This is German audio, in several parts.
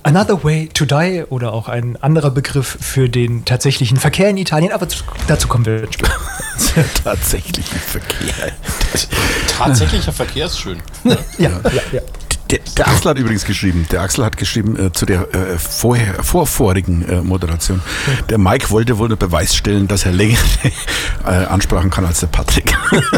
Another Way to Die oder auch ein anderer Begriff für den tatsächlichen Verkehr in Italien, aber dazu kommen wir später. Tatsächlicher Verkehr. Tatsächlicher Verkehr ist schön. Ja. Der Axel hat übrigens geschrieben, zu der vorvorigen Moderation, der Mike wollte wohl einen Beweis stellen, dass er länger Ansprachen kann als der Patrick.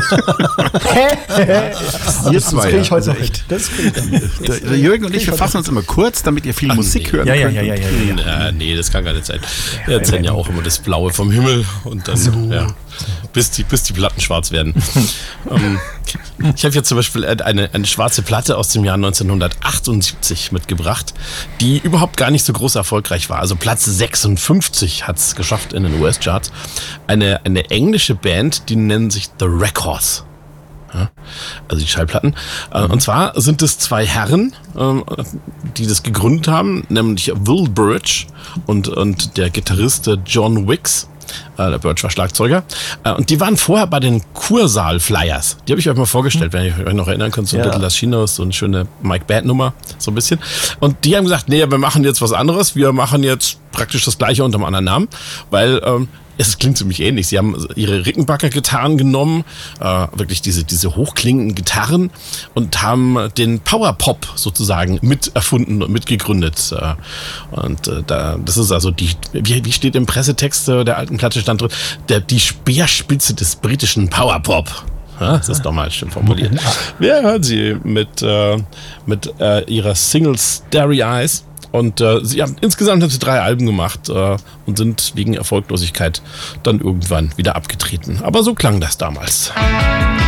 Das kriege ich heute noch echt. Der Jürgen und ich verfassen uns immer kurz, damit ihr viel Musik hören könnt. Ja, nee, das kann gar nicht sein. Wir erzählen ja auch immer das Blaue vom Himmel und dann, bis die Platten schwarz werden. Ich habe jetzt zum Beispiel eine schwarze Platte aus dem Jahr 1978 mitgebracht, die überhaupt gar nicht so groß erfolgreich war. Also Platz 56 hat es geschafft in den US-Charts. Eine englische Band, die nennen sich The Records. Ja, also die Schallplatten. Und zwar sind es zwei Herren, die das gegründet haben, nämlich Will Burch und der Gitarrist John Wicks. Der Burch war Schlagzeuger. Und die waren vorher bei den Kursaal Flyers. Die habe ich euch mal vorgestellt, wenn ihr euch noch erinnern könnt. So ein Little Las Chinos, so eine schöne Mike Bad-Nummer, so ein bisschen. Und die haben gesagt, nee, wir machen jetzt was anderes. Wir machen jetzt praktisch das Gleiche unter einem anderen Namen, weil es klingt ziemlich ähnlich. Sie haben ihre Rickenbacker-Gitarren genommen, wirklich diese hochklingenden Gitarren, und haben den Power-Pop sozusagen mit erfunden und mitgegründet. Das ist also wie steht im Pressetext der alten Platte, stand drin, die Speerspitze des britischen Power-Pop. Ja, das ist doch mal schön formuliert. Wir hören sie mit ihrer Single Starry Eyes. Und insgesamt haben sie 3 Alben gemacht und sind wegen Erfolglosigkeit dann irgendwann wieder abgetreten. Aber so klang das damals.